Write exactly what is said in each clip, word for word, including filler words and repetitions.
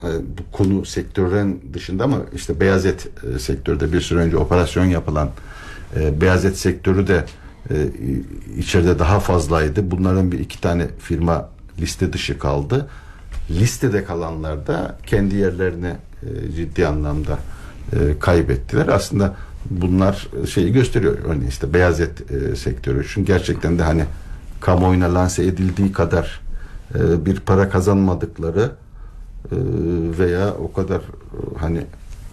bu konu sektörün dışında ama işte beyaz et e, sektörde bir süre önce operasyon yapılan e, beyaz et sektörü de e, içeride daha fazlaydı. Bunların bir iki tane firma liste dışı kaldı. Listede kalanlar da kendi yerlerini e, ciddi anlamda e, kaybettiler. Aslında bunlar şeyi gösteriyor. Örneğin işte beyaz et e, sektörü. Çünkü gerçekten de hani kamuoyuna lanse edildiği kadar e, bir para kazanmadıkları e, veya o kadar e, hani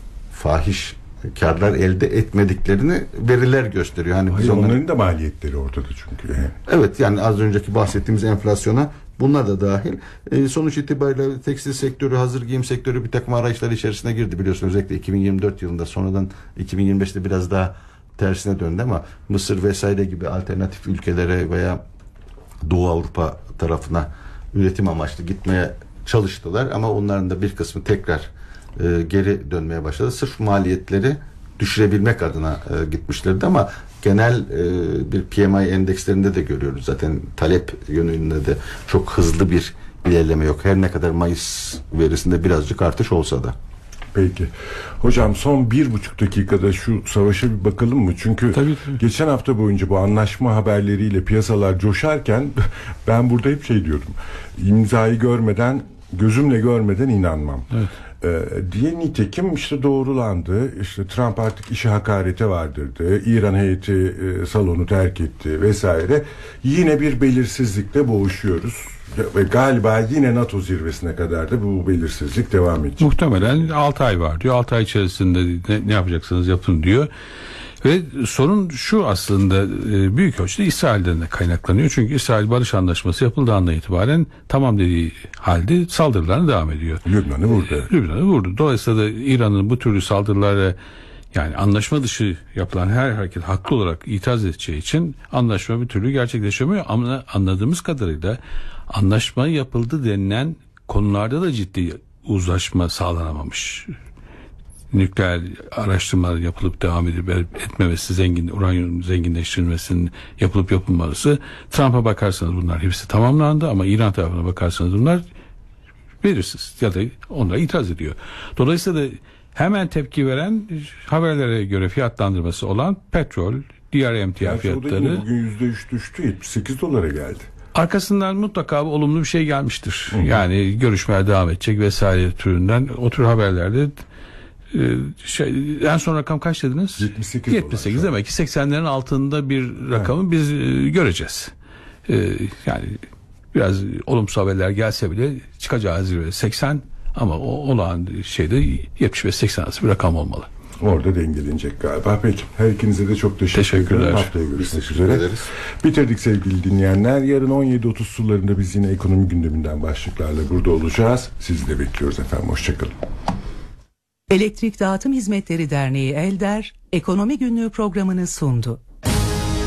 fahiş karlar elde etmediklerini veriler gösteriyor. Hani Hayır, biz onların, onların da maliyetleri ortada çünkü. Evet, yani az önceki bahsettiğimiz enflasyona bunlar da dahil. E, sonuç itibariyle tekstil sektörü, hazır giyim sektörü bir takım arayışlar içerisine girdi. Biliyorsunuz özellikle iki bin yirmi dört yılında, sonradan iki bin yirmi beşte biraz daha tersine döndü ama Mısır vesaire gibi alternatif ülkelere veya Doğu Avrupa tarafına üretim amaçlı gitmeye çalıştılar ama onların da bir kısmı tekrar e, geri dönmeye başladı. Sırf maliyetleri düşürebilmek adına e, gitmişlerdi ama genel e, bir P M I endekslerinde de görüyoruz. Zaten talep yönünde de çok hızlı bir ilerleme yok. Her ne kadar Mayıs verisinde birazcık artış olsa da. Peki. Hocam son bir buçuk dakikada şu savaşa bir bakalım mı? Çünkü tabii, tabii. geçen hafta boyunca bu anlaşma haberleriyle piyasalar coşarken ben burada hep şey diyordum. İmzayı görmeden, gözümle görmeden inanmam. Evet. Ee, diye nitekim işte doğrulandı. İşte Trump artık işe hakarete vardırdı. İran heyeti e, salonu terk etti vesaire. Yine bir belirsizlikle boğuşuyoruz. Ve galiba yine NATO zirvesine kadar da bu belirsizlik devam edecek. Muhtemelen altı ay var diyor. altı ay içerisinde ne, ne yapacaksınız yapın diyor. Ve sorun şu aslında e, büyük ölçüde İsrail'den de kaynaklanıyor. Çünkü İsrail barış anlaşması yapıldığı andan itibaren tamam dediği halde saldırılarına devam ediyor. Lübnan'ı vurdu. Lübnan'ı vurdu. Dolayısıyla da İran'ın bu türlü saldırılara, yani anlaşma dışı yapılan her hareket haklı olarak itiraz edeceği için anlaşma bir türlü gerçekleşemiyor. Ama anladığımız kadarıyla anlaşma yapıldı denilen konularda da ciddi uzlaşma sağlanamamış. Nükleer araştırmalar yapılıp devam edip etmemesi, zengin uranyum zenginleştirilmesinin yapılıp yapılması. Trump'a bakarsanız bunlar hepsi tamamlandı ama İran tarafına bakarsanız bunlar belirsiz ya da onlara itiraz ediyor. Dolayısıyla da hemen tepki veren, haberlere göre fiyatlandırması olan petrol, diğer emtia yani fiyatları bugün yüzde üç düştü, yetmiş sekiz dolara geldi. Arkasından mutlaka bir olumlu bir şey gelmiştir. Hı. Yani görüşmeler devam edecek vesaire türünden, o tür haberlerde e, şey, en son rakam kaç dediniz? yetmiş sekiz, yetmiş sekiz demek ki seksenlerin altında bir rakamı evet. biz e, göreceğiz. E, yani biraz olumsuz haberler gelse bile çıkacağı zirve seksen ama o olağan şeyde yetmiş beş seksen arası bir rakam olmalı. Orada dengelenecek galiba. Peki. Her ikinize de çok teşekkür Teşekkürler. ederim. Haftaya görüşmek üzere. Ederiz. Bitirdik sevgili dinleyenler. Yarın on yedi otuz sularında biz yine ekonomi gündeminden başlıklarla burada olacağız. Sizi de bekliyoruz efendim. Hoşçakalın. Elektrik Dağıtım Hizmetleri Derneği Elder, Ekonomi Günlüğü programını sundu.